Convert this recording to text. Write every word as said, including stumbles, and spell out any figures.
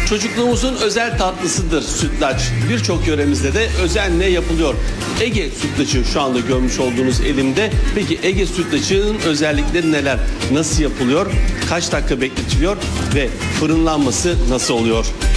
Çocukluğumuzun özel tatlısıdır sütlaç. Birçok yöremizde de özenle yapılıyor. Ege sütlacı şu anda görmüş olduğunuz elimde. Peki Ege sütlacının özellikleri neler? Nasıl yapılıyor? Kaç dakika bekletiliyor? Ve fırınlanması nasıl oluyor?